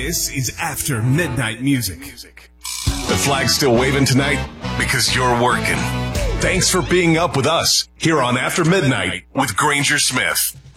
This is After Midnight Music. The flag's still waving tonight because you're working. Thanks for being up with us here on After Midnight with Granger Smith.